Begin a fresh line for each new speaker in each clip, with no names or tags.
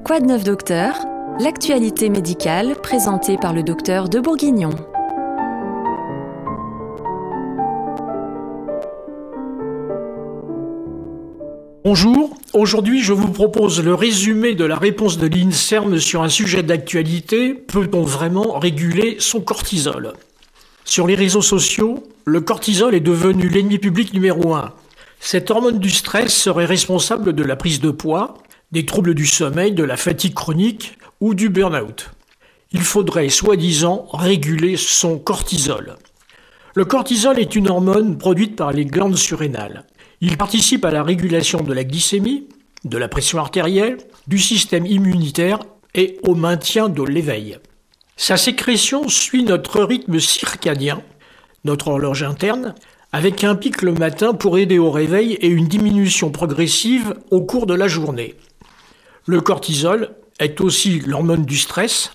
Quoi de neuf docteur? L'actualité médicale présentée par le docteur de Bourguignon.
Bonjour, aujourd'hui je vous propose le résumé de la réponse de l'INSERM sur un sujet d'actualité. Peut-on vraiment réguler son cortisol? Sur les réseaux sociaux, le cortisol est devenu l'ennemi public numéro 1. Cette hormone du stress serait responsable de la prise de poids, des troubles du sommeil, de la fatigue chronique ou du burn-out. Il faudrait, soi-disant, réguler son cortisol. Le cortisol est une hormone produite par les glandes surrénales. Il participe à la régulation de la glycémie, de la pression artérielle, du système immunitaire et au maintien de l'éveil. Sa sécrétion suit notre rythme circadien, notre horloge interne, avec un pic le matin pour aider au réveil et une diminution progressive au cours de la journée. Le cortisol est aussi l'hormone du stress.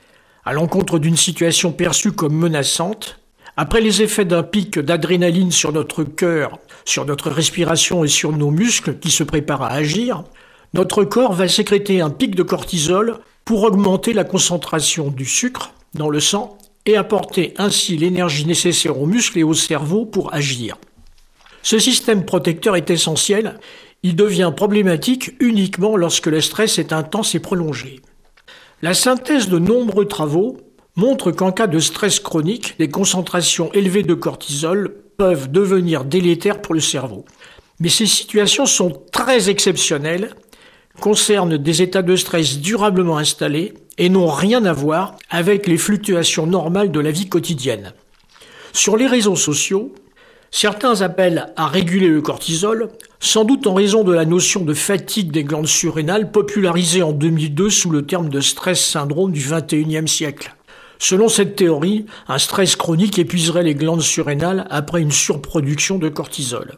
À l'encontre d'une situation perçue comme menaçante, après les effets d'un pic d'adrénaline sur notre cœur, sur notre respiration et sur nos muscles qui se préparent à agir, notre corps va sécréter un pic de cortisol pour augmenter la concentration du sucre dans le sang et apporter ainsi l'énergie nécessaire aux muscles et au cerveau pour agir. Ce système protecteur est essentiel. Il devient problématique uniquement lorsque le stress est intense et prolongé. La synthèse de nombreux travaux montre qu'en cas de stress chronique, des concentrations élevées de cortisol peuvent devenir délétères pour le cerveau. Mais ces situations sont très exceptionnelles, concernent des états de stress durablement installés et n'ont rien à voir avec les fluctuations normales de la vie quotidienne. Sur les réseaux sociaux, certains appellent à réguler le cortisol, sans doute en raison de la notion de fatigue des glandes surrénales popularisée en 2002 sous le terme de stress syndrome du XXIe siècle. Selon cette théorie, un stress chronique épuiserait les glandes surrénales après une surproduction de cortisol.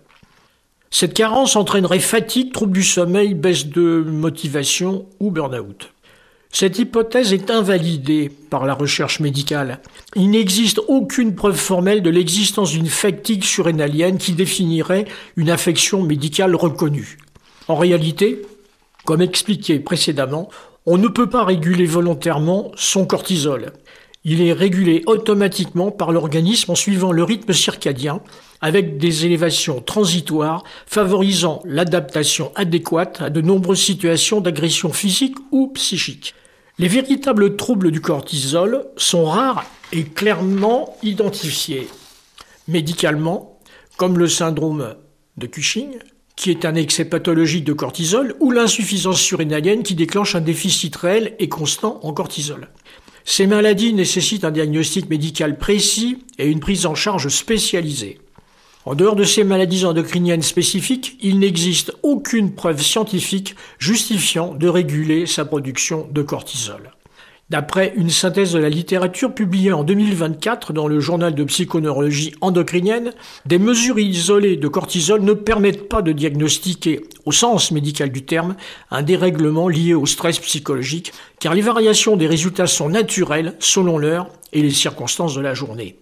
Cette carence entraînerait fatigue, troubles du sommeil, baisse de motivation ou burn-out. Cette hypothèse est invalidée par la recherche médicale. Il n'existe aucune preuve formelle de l'existence d'une fatigue surrénalienne qui définirait une affection médicale reconnue. En réalité, comme expliqué précédemment, on ne peut pas réguler volontairement son cortisol. Il est régulé automatiquement par l'organisme en suivant le rythme circadien avec des élévations transitoires favorisant l'adaptation adéquate à de nombreuses situations d'agression physique ou psychique. Les véritables troubles du cortisol sont rares et clairement identifiés. Médicalement, comme le syndrome de Cushing, qui est un excès pathologique de cortisol, ou l'insuffisance surrénalienne qui déclenche un déficit réel et constant en cortisol. Ces maladies nécessitent un diagnostic médical précis et une prise en charge spécialisée. En dehors de ces maladies endocriniennes spécifiques, il n'existe aucune preuve scientifique justifiant de réguler sa production de cortisol. D'après une synthèse de la littérature publiée en 2024 dans le journal de psychoneurologie endocrinienne, des mesures isolées de cortisol ne permettent pas de diagnostiquer, au sens médical du terme, un dérèglement lié au stress psychologique, car les variations des résultats sont naturelles selon l'heure et les circonstances de la journée.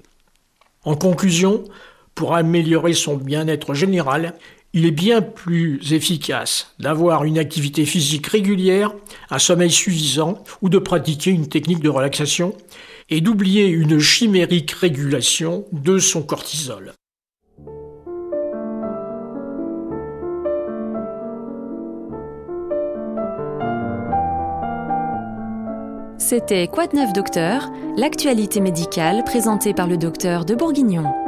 En conclusion, pour améliorer son bien-être général, il est bien plus efficace d'avoir une activité physique régulière, un sommeil suffisant ou de pratiquer une technique de relaxation et d'oublier une chimérique régulation de son cortisol.
C'était Quoi de neuf docteur? L'actualité médicale présentée par le docteur de Bourguignon.